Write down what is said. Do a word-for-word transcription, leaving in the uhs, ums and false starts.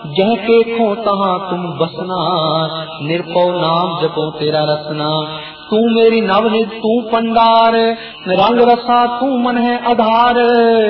जह देखो तहाँ तुम बसना, निर्पौ नाम जपो तेरा रसना। तू मेरी नवनिध तू पंडार, रंग रसा तू मन है आधार।